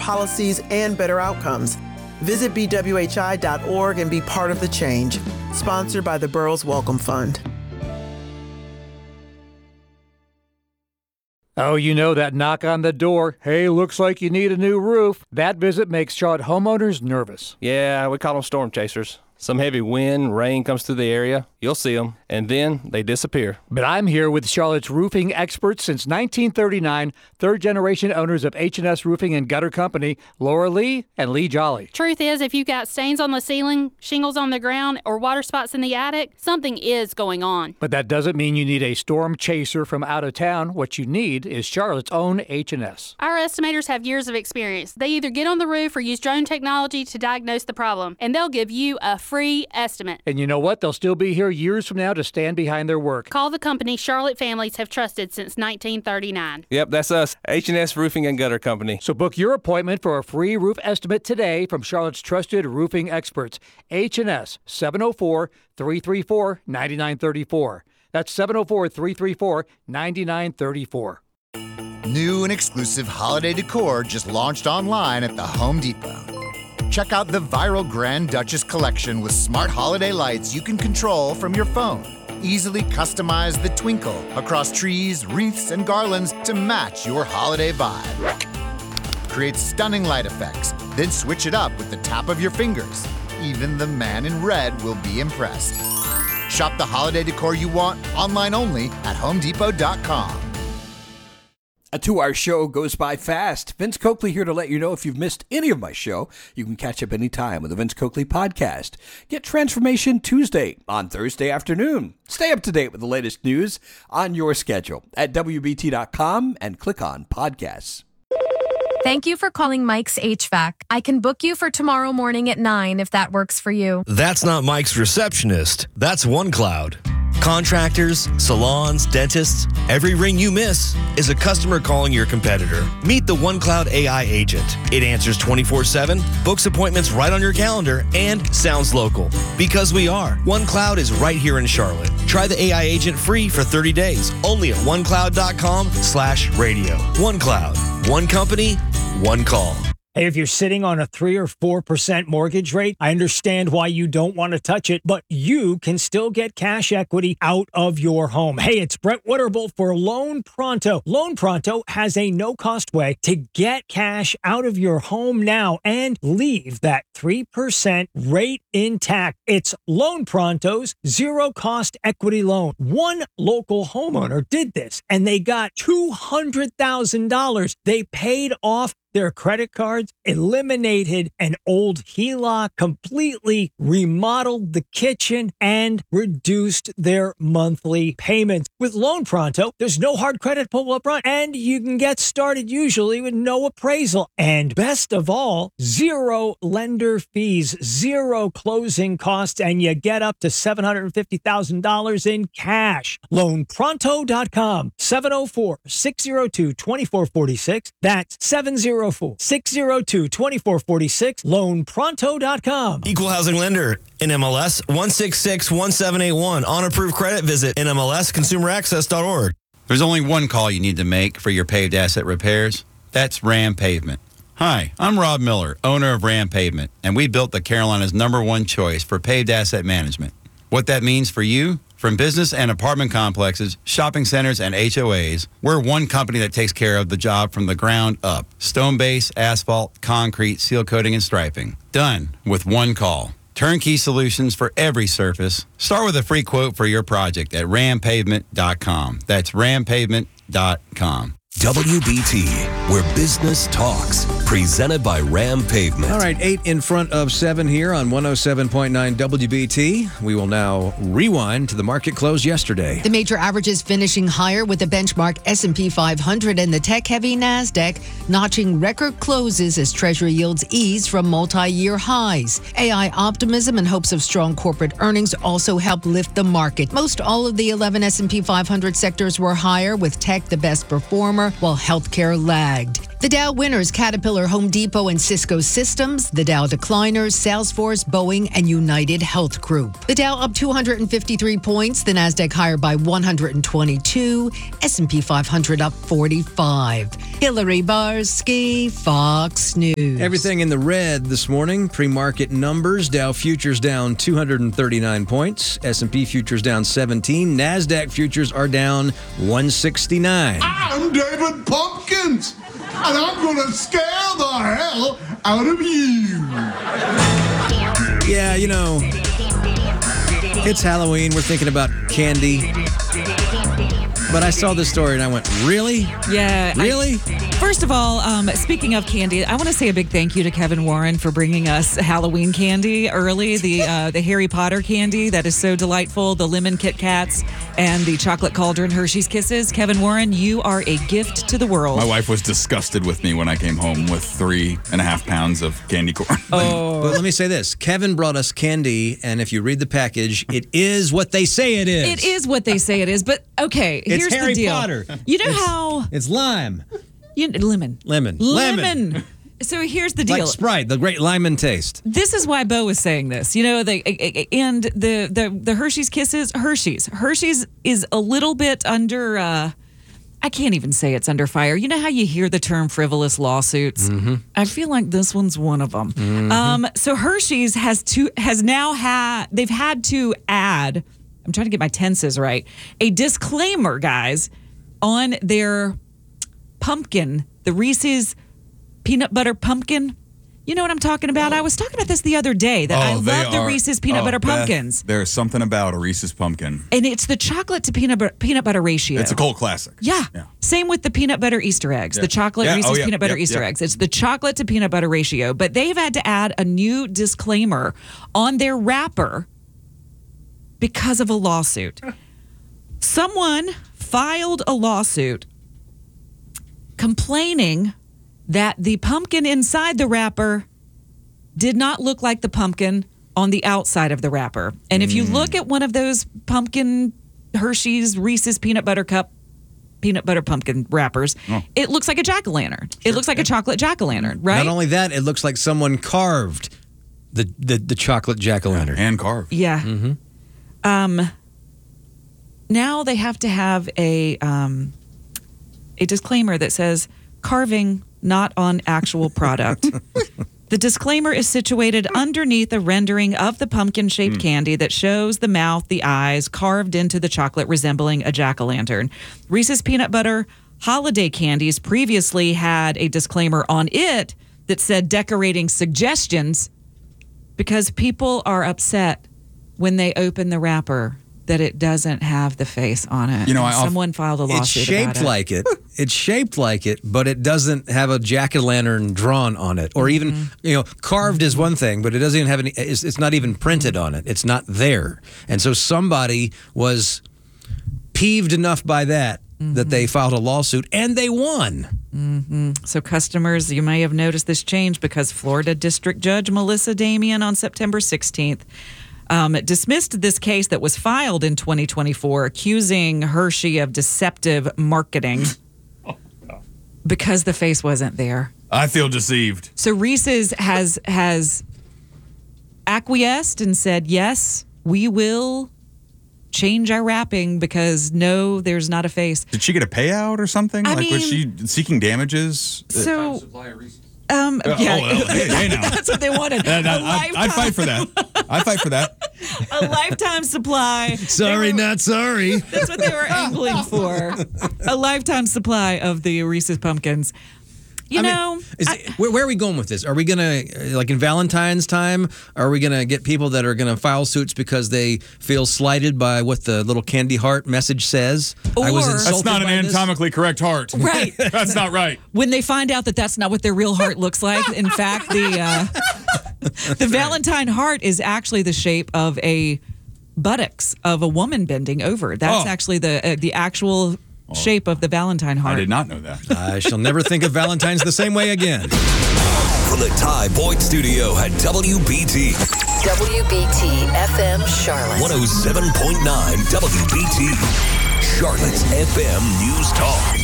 policies and better outcomes. Visit bwhi.org and be part of the change. Sponsored by the Burroughs Welcome Fund. Oh, you know that knock on the door. Hey, looks like you need a new roof. That visit makes Charlotte homeowners nervous. Yeah, we call them storm chasers. Some heavy wind, rain comes through the area. You'll see them, and then they disappear. But I'm here with Charlotte's roofing experts since 1939, third-generation owners of H&S Roofing and Gutter Company, Laura Lee and Lee Jolly. Truth is, if you've got stains on the ceiling, shingles on the ground, or water spots in the attic, something is going on. But that doesn't mean you need a storm chaser from out of town. What you need is Charlotte's own H&S. Our estimators have years of experience. They either get on the roof or use drone technology to diagnose the problem, and they'll give you a free estimate. And you know what? They'll still be here years from now to stand behind their work. Call the company Charlotte families have trusted since 1939. Yep, that's us, H&S Roofing and Gutter Company. So book your appointment for a free roof estimate today from Charlotte's trusted roofing experts. H&S, 704-334-9934. That's 704-334-9934. New and exclusive holiday decor just launched online at the Home Depot. Check out the viral Grand Duchess collection with smart holiday lights you can control from your phone. Easily customize the twinkle across trees, wreaths, and garlands to match your holiday vibe. Create stunning light effects, then switch it up with the tap of your fingers. Even the man in red will be impressed. Shop the holiday decor you want online only at HomeDepot.com. A 2-hour show goes by fast. Vince Coakley here to let you know if you've missed any of my show, you can catch up anytime with the Vince Coakley Podcast. Get Transformation Tuesday on Thursday afternoon. Stay up to date with the latest news on your schedule at WBT.com and click on Podcasts. Thank you for calling Mike's HVAC. I can book you for tomorrow morning at 9 if that works for you. That's not Mike's receptionist. That's OneCloud. Contractors, salons, dentists, every ring you miss is a customer calling your competitor. Meet the OneCloud AI agent. It answers 24/7, books appointments right on your calendar, and sounds local. Because we are. OneCloud is right here in Charlotte. Try the AI agent free for 30 days, only at onecloud.com/radio. OneCloud. One company, one call. Hey, if you're sitting on a 3 or 4% mortgage rate, I understand why you don't want to touch it, but you can still get cash equity out of your home. Hey, it's Brett Witterbolt for Loan Pronto. Loan Pronto has a no-cost way to get cash out of your home now and leave that 3% rate intact. It's Loan Pronto's zero-cost equity loan. One local homeowner did this, and they got $200,000. They paid off their credit cards, eliminated an old HELOC, completely remodeled the kitchen, and reduced their monthly payments. With Loan Pronto, there's no hard credit pull up front, and you can get started usually with no appraisal. And best of all, zero lender fees, zero closing costs, and you get up to $750,000 in cash. LoanPronto.com, 704-602-2446. That's 704-602-2446. LoanPronto.com. Equal housing lender. NMLS 1661781. On approved credit, visit NMLSconsumeraccess.org. There's only one call you need to make for your paved asset repairs. That's Ram Pavement. Hi, I'm Rob Miller, owner of Ram Pavement, and we built the Carolina's #1 choice for paved asset management. What that means for you? From business and apartment complexes, shopping centers, and HOAs, we're one company that takes care of the job from the ground up. Stone base, asphalt, concrete, seal coating, and striping. Done with one call. Turnkey solutions for every surface. Start with a free quote for your project at rampavement.com. That's rampavement.com. WBT, where business talks. Presented by Ram Pavement. All right, 8 in front of 7 here on 107.9 WBT. We will now rewind to the market close yesterday. The major averages finishing higher with the benchmark S&P 500 and the tech-heavy NASDAQ notching record closes as Treasury yields ease from multi-year highs. AI optimism and hopes of strong corporate earnings also helped lift the market. Most all of the 11 S&P 500 sectors were higher, with tech the best performer, while healthcare lagged. The Dow winners, Caterpillar Miller, Home Depot, and Cisco Systems. The Dow decliners, Salesforce, Boeing, and United Health Group. The Dow up 253 points. The Nasdaq higher by 122. S&P 500 up 45. Hillary Barsky, Fox News. Everything in the red this morning. Pre-market numbers. Dow futures down 239 points. S&P futures down 17. Nasdaq futures are down 169. I'm David Pumpkins, and I'm going to scare the hell out of you. Yeah, you know, it's Halloween. We're thinking about candy. But I saw this story and I went, really? Yeah. Really? First of all, speaking of candy, I want to say a big thank you to Kevin Warren for bringing us Halloween candy early. The Harry Potter candy that is so delightful, the lemon Kit Kats and the chocolate cauldron Hershey's Kisses. Kevin Warren, you are a gift to the world. My wife was disgusted with me when I came home with 3.5 pounds of candy corn. Oh. But let me say this. Kevin brought us candy, and if you read the package, it is what they say it is. It is what they say it is, but okay, here's Harry the deal. Potter. You know how... It's lime. Lemon. Lemon. So here's the deal. Like Sprite, the great lemon taste. This is why Bo was saying this. You know, and the Hershey's Kisses, Hershey's is a little bit under, I can't even say it's under fire. You know how you hear the term frivolous lawsuits? Mm-hmm. I feel like this one's one of them. Mm-hmm. So Hershey's they've had to add, I'm trying to get my tenses right, a disclaimer, guys, on their pumpkin, the Reese's peanut butter pumpkin. You know what I'm talking about? I was talking about this the other day, that I love the Reese's peanut butter pumpkins. There's something about a Reese's pumpkin. And it's the chocolate to peanut butter ratio. It's a cult classic. Yeah. Same with the peanut butter Easter eggs, the chocolate Reese's peanut butter Easter eggs. It's the chocolate to peanut butter ratio. But they've had to add a new disclaimer on their wrapper because of a lawsuit. Someone filed a lawsuit complaining that the pumpkin inside the wrapper did not look like the pumpkin on the outside of the wrapper. And if you look at one of those pumpkin Hershey's Reese's peanut butter pumpkin wrappers, it looks like a jack-o'-lantern. Sure. It looks like a chocolate jack-o'-lantern, right? Not only that, it looks like someone carved the chocolate jack-o'-lantern. Hand carved. Yeah. Mm-hmm. Now they have to have a disclaimer that says carving not on actual product. The disclaimer is situated underneath a rendering of the pumpkin-shaped candy that shows the mouth, the eyes, carved into the chocolate resembling a jack-o'-lantern. Reese's Peanut Butter holiday candies previously had a disclaimer on it that said decorating suggestions because people are upset when they open the wrapper that it doesn't have the face on it. You know, someone filed a lawsuit It's shaped like it. It's shaped like it, but it doesn't have a jack-o'-lantern drawn on it. Or even, carved is one thing, but it doesn't even have any, it's not even printed on it. It's not there. And so somebody was peeved enough by that that they filed a lawsuit, and they won. Mm-hmm. So customers, you may have noticed this change because Florida District Judge Melissa Damian on September 16th dismissed this case that was filed in 2024 accusing Hershey of deceptive marketing because the face wasn't there. I feel deceived. So Reese's has acquiesced and said, yes, we will change our wrapping because no, there's not a face. Did she get a payout or something? Was she seeking damages? So... hey now. That's what they wanted. I'd fight for that. I'd fight for that. A lifetime supply. Sorry, not sorry. That's what they were angling for. A lifetime supply of the Reese's Pumpkins. Where are we going with this? Are we going to, like in Valentine's time, are we going to get people that are going to file suits because they feel slighted by what the little candy heart message says? Or, I was insulted that's not an by anatomically correct heart. Right. That's not right. When they find out that that's not what their real heart looks like, in fact, the Valentine heart is actually the shape of a buttocks of a woman bending over. That's actually the actual shape of the Valentine heart. I did not know that. I shall never think of Valentine's the same way again. From the Ty Boyd Studio at WBT. WBT FM Charlotte. 107.9 WBT. Charlotte's FM News Talk.